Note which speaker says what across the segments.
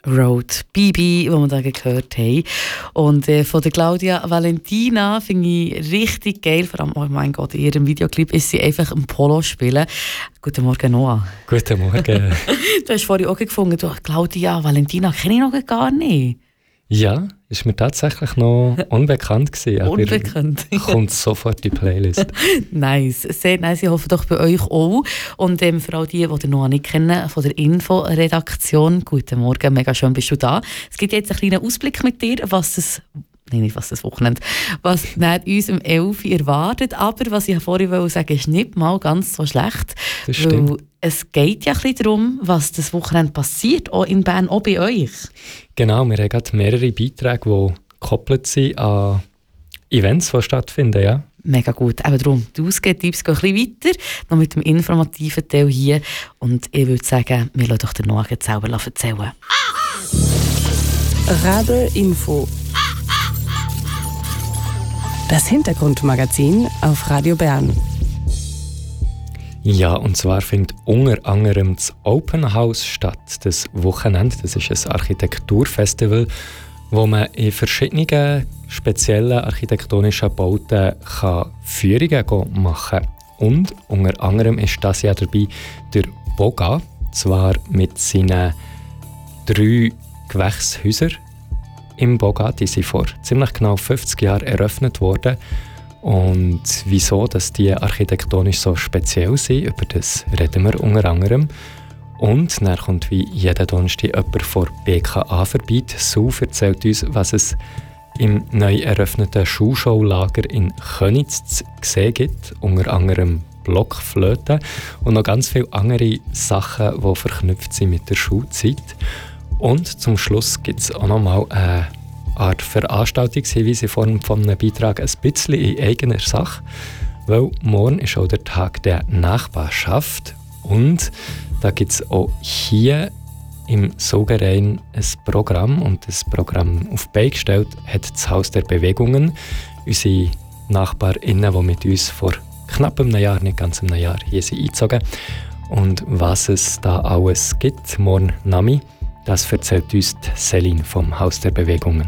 Speaker 1: Road, Bibi, die wir da gehört haben. Und von der Claudia Valentina finde ich richtig geil. Vor allem, oh mein Gott, in ihrem Videoclip ist sie einfach im Polo spielen. Guten Morgen, Noah.
Speaker 2: Guten Morgen.
Speaker 1: Du hast vorhin auch gefunden, Claudia Valentina kenne ich noch gar nicht.
Speaker 2: Ja, ist mir tatsächlich noch unbekannt gewesen.
Speaker 1: Unbekannt.
Speaker 2: Kommt sofort in die Playlist.
Speaker 1: Nice, sehr nice. Ich hoffe doch bei euch auch. Und für all die noch nicht kennen, von der Info-Redaktion, guten Morgen, mega schön bist du da. Es gibt jetzt einen kleinen Ausblick mit dir, was das Wochenende, was uns um 11 Uhr erwartet. Aber was ich vorhin sagen wollte, ist nicht mal ganz so schlecht.
Speaker 2: Das stimmt.
Speaker 1: Weil es geht ja ein bisschen darum, was das Wochenende passiert, auch in Bern, auch bei euch.
Speaker 2: Genau, wir haben gerade mehrere Beiträge, die gekoppelt sind an Events, die stattfinden. Ja.
Speaker 1: Mega gut. Eben darum, die Ausgehtipps gehen ein bisschen weiter, noch mit dem informativen Teil hier. Und ich würde sagen, wir lassen doch den Noah selber erzählen.
Speaker 3: Rabe Info. Das Hintergrundmagazin auf Radio Bern.
Speaker 2: Ja, und zwar findet unter anderem das Open House statt, das Wochenende. Das ist ein Architekturfestival, wo man in verschiedenen speziellen architektonischen Bauten Führungen machen kann. Und unter anderem ist das Jahr dabei der Boga, zwar mit seinen 3 Gewächshäusern im Boga. Die sind vor ziemlich genau 50 Jahren eröffnet worden. Und wieso, dass die architektonisch so speziell sind, über das reden wir unter anderem. Und dann kommt wie jeden Donnerstag jemand von BKA vorbei. Sue erzählt uns, was es im neu eröffneten Schulschaulager in Köniz zu sehen gibt. Unter anderem Blockflöten und noch ganz viele andere Sachen, die verknüpft sind mit der Schulzeit. Und zum Schluss gibt es auch noch mal eine Art Veranstaltungshinweis in Form von einem Beitrag ein bisschen in eigener Sache, weil morgen ist auch der Tag der Nachbarschaft und da gibt es auch hier im Sogerein ein Programm und das Programm auf die Beine gestellt hat das Haus der Bewegungen. Unsere NachbarInnen, die mit uns vor knapp einem Jahr, nicht ganz einem Jahr, hier sind eingezogen. Und was es da alles gibt, morgen Nami, das erzählt uns Céline vom Haus der Bewegungen.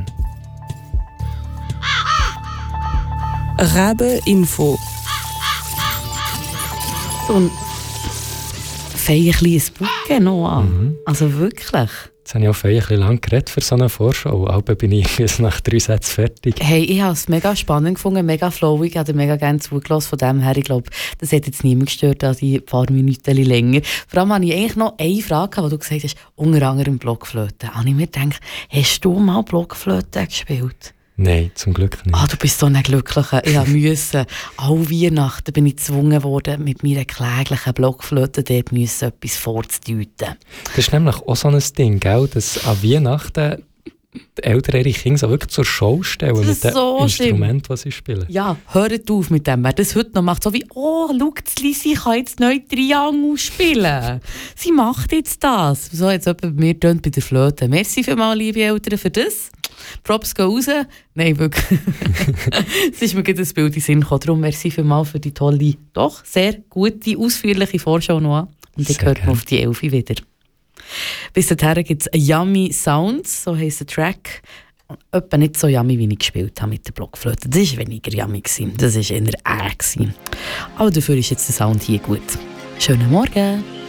Speaker 3: Rabe Info.
Speaker 1: So ein feierliches Buch noch. Also wirklich.
Speaker 2: Jetzt habe ich auch ein bisschen lang geredet für so eine Vorschau. Aber bin ich jetzt nach 3 Sätzen fertig.
Speaker 1: Hey, ich habe es mega spannend gefunden, mega flowig. Ich habe mega gerne zugelassen. Von dem her, ich glaube, das hat jetzt niemand gestört, an die paar Minuten länger. Vor allem habe ich eigentlich noch eine Frage, wo du gesagt hast, unter anderem Blockflöte. Und ich mir gedacht, hast du mal Blockflöte gespielt?
Speaker 2: Nein, zum Glück nicht.
Speaker 1: Du bist so ein Glücklicher. Ich musste alle Weihnachten bin ich gezwungen worden, mit meiner kläglichen Blockflöte dort etwas vorzudeuten.
Speaker 2: Das ist nämlich auch so ein Ding, gell? Dass an Weihnachten die Eltern ihre Kinder so wirklich zur Show stellen mit dem so Instrument, das sie spielen.
Speaker 1: Ja, hört auf mit dem. Wer das heute noch macht, so wie, schau, sie kann jetzt neu Triangel spielen. Sie macht jetzt das. So jetzt jemand bei mir tönt bei der Flöte. Merci vielmals, liebe Eltern, für das. Props gehen raus. Nein, wirklich. Es ist mir gerade ein Bild in den Sinn gekommen. Darum merci vielmals für die tolle, doch sehr gute, ausführliche Vorschau noch. Und ich hört man auf die 11 wieder. Bis dahin gibt es Yummy Sounds, so heisst der Track. Etwa nicht so yummy, wie ich gespielt habe mit der Blockflöte. Das war weniger yummy. Das war eher Aber dafür ist jetzt der Sound hier gut. Schönen Morgen!